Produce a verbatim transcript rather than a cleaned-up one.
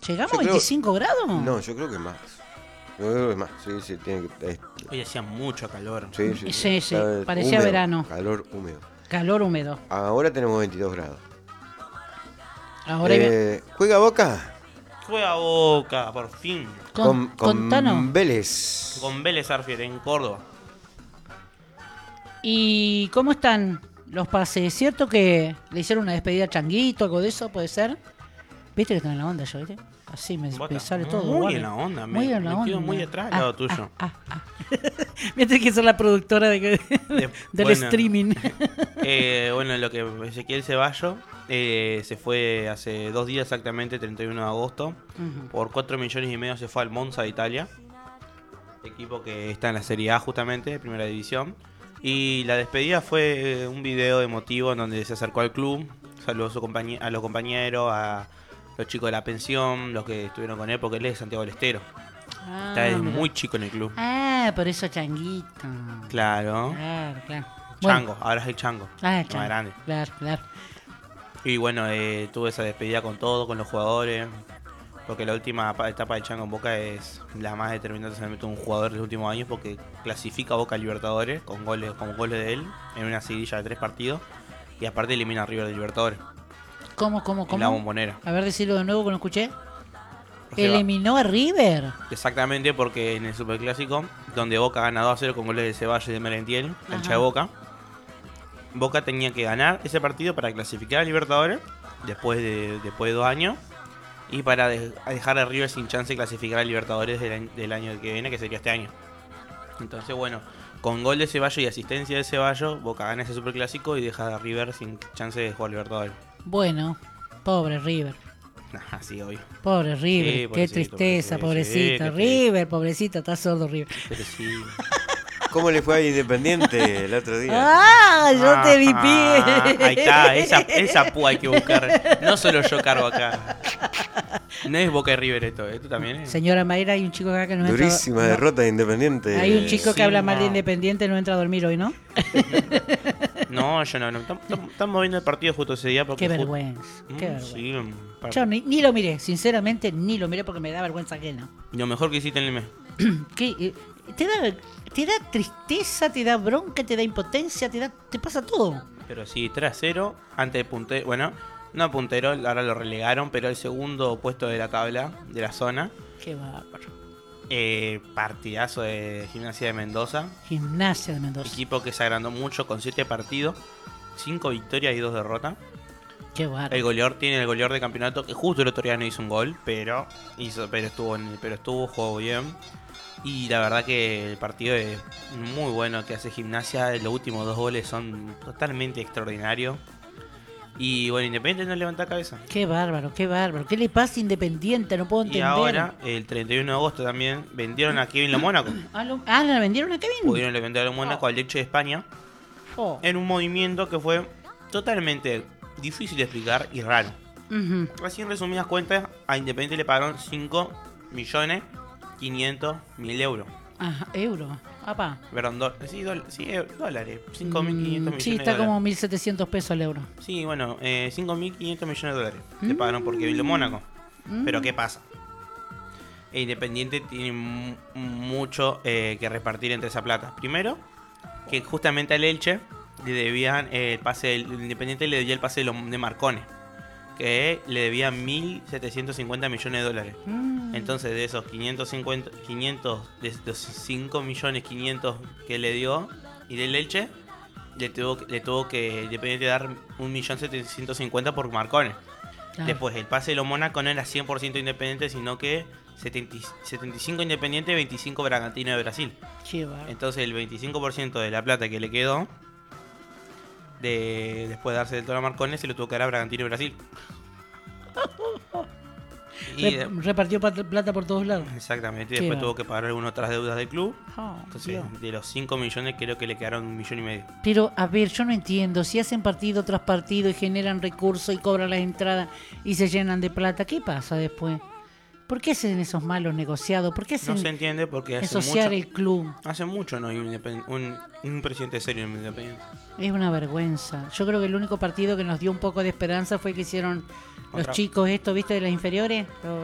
¿Llegamos Yo a creo- veinticinco grados? No, yo creo que más. Yo creo que más, sí, sí, tiene que... es- Hoy hacía mucho calor. sí, sí, Sí, sí, está parecía húmedo, verano. Calor húmedo. Calor húmedo. Ahora tenemos veintidós grados. Ahora Eh, ¿Juega Boca? Juega Boca, por fin. con, con, con contanos. Vélez. Con Vélez Arfield en Córdoba. ¿Y cómo están los pases? ¿Es cierto que le hicieron una despedida a Changuito, algo de eso? ¿Puede ser? ¿Viste que están en la onda yo, viste? Así me, Vos me estás sale todo. Muy guarda. en la onda, Muy me, en la me onda. quedo muy atrás al Ah, lado ah, tuyo. ah, ah. Viste que sos la productora de, que- De- del bueno. streaming. Eh, bueno, lo que Ezequiel Ceballos eh, se fue hace dos días exactamente, treinta y uno de agosto. Ujú. Por cuatro millones y medio se fue al Monza de Italia. Equipo que está en la Serie A justamente, de primera división. Y la despedida fue eh, un video emotivo en donde se acercó al club, saludó a, su compañe- a los compañeros, a los chicos de la pensión, los que estuvieron con él, porque él es de Santiago del Estero. Ah, Está desde mira. muy chico en el club. Ah, por eso Changuito. Claro. Claro, claro. Bueno, Chango, ahora es el Chango. ah, el Chango. más grande. Claro, claro. Y bueno, eh, tuve esa despedida con todo, con los jugadores. Porque la última pa- etapa del Chango en Boca es la más determinante de un jugador de los últimos años, porque clasifica a Boca a Libertadores con goles, con goles de él en una seguidilla de tres partidos. Y aparte elimina a River de Libertadores ¿Cómo, cómo, en la cómo? Bombonera. A ver, decirlo de nuevo que no escuché. O sea, Eliminó a River. exactamente, porque en el Superclásico, donde Boca gana dos a cero con goles de Ceballos y de Merentiel, cancha Ajá. de Boca, Boca tenía que ganar ese partido para clasificar a Libertadores después de, después de dos años y para de- dejar a River sin chance de clasificar a Libertadores del, año- del año que viene, que sería este año. Entonces, bueno, con gol de Ceballos y asistencia de Ceballos, Boca gana ese Superclásico y deja a River sin chance de jugar Libertadores. Bueno, pobre River. Así, obvio. Pobre River. Sí, Qué pobrecito, tristeza, pobrecito, pobrecito. sí, qué triste. River, pobrecito, está sordo River. Pero sí. ¿Cómo le fue a Independiente el otro día? ¡Ah! Yo te vi Ah, pie. ahí está, esa, esa púa hay que buscar. No solo yo cargo acá. No es Boca y River esto, esto también es. Señora Mayra, hay un chico acá que no entra. Durísima no- derrota de Independiente. Hay un chico que Sí, habla mal de no. Independiente, no entra a dormir hoy, ¿no? No, yo no, no. Tam- tam- Estamos viendo el partido justo ese día porque. Qué ju- vergüenza, Mm, qué vergüenza. sí, un par- Yo ni, ni lo miré, sinceramente ni lo miré porque me da vergüenza ajena. Lo mejor que hiciste en el mes. ¿Qué? Eh, ¿Te da, te da tristeza, te da bronca, te da impotencia, te da, te pasa todo? Pero sí, tres a cero. Antes de puntero. Bueno, no puntero, ahora lo relegaron, pero el segundo puesto de la tabla, de la zona. Qué bárbaro. Eh, partidazo de Gimnasia de Mendoza. Gimnasia de Mendoza. Equipo que se agrandó mucho con siete partidos, cinco victorias y dos derrotas. Qué bárbaro. El goleador tiene el goleador de campeonato, que justo el otro día no hizo un gol, pero hizo, pero estuvo en, pero estuvo, jugó bien. Y la verdad que el partido es muy bueno que hace Gimnasia. Los últimos dos goles son totalmente extraordinarios. Y bueno, Independiente no levanta cabeza. Qué bárbaro, qué bárbaro. ¿Qué le pasa a Independiente? No puedo Y entender. ahora, el treinta y uno de agosto también, vendieron a Kevin Lo Mónaco. Ah, lo- ah, ¿la vendieron a Kevin? Pudieron vender a Lo Mónaco al Leche de España. Oh. En un movimiento que fue totalmente difícil de explicar y raro. Ujú. Así en resumidas cuentas, a Independiente le pagaron cinco millones quinientos mil euros. Ajá, euro. Apá. Perdón, do- sí, dol- sí, eh, dólares. cinco mil quinientos Mm, millones sí, de está dólares. como mil setecientos pesos el euro. Sí, bueno, eh, cinco mil quinientos millones de dólares. Le pagaron por Kevin Lo Mónaco. Mm. Pero ¿qué pasa? El Independiente tiene mu- mucho eh, que repartir entre esa plata. Primero, que justamente al Elche le debían eh, el pase del el Independiente le debía el pase de, lo- de Marcone, que le debía mil setecientos cincuenta millones de dólares. Mm. Entonces de esos quinientos cincuenta, quinientos, de los cinco millones quinientos que le dio y del Elche, le tuvo, le tuvo que Independiente dar un millón setecientos cincuenta por Marcone. Claro. Después el pase de los Mónaco no era cien por ciento Independiente, sino que setenta, setenta y cinco Independiente, veinticinco Bragantino de Brasil. Qué bárbaro. Entonces el veinticinco por ciento de la plata que le quedó, de, después de darse del toro a Marcone, se lo tuvo que dar a Bragantino de Brasil. Y Re- de- repartió pat- plata por todos lados. exactamente, y Qué después va. tuvo que pagar algunas otras deudas del club. Oh, Entonces, Dios. de los cinco millones creo que le quedaron un millón y medio. Pero, a ver, yo no entiendo. Si hacen partido tras partido y generan recursos y cobran las entradas y se llenan de plata, ¿qué pasa después? ¿Por qué hacen esos malos negociados? ¿Por qué No hacen se entiende porque hace ensuciar mucho, el club? hace mucho no hay un, independ- un, un presidente serio en Independiente. Es una vergüenza. Yo creo que el único partido que nos dio un poco de esperanza fue que hicieron los Otra- chicos, esto, ¿viste? De las inferiores. Los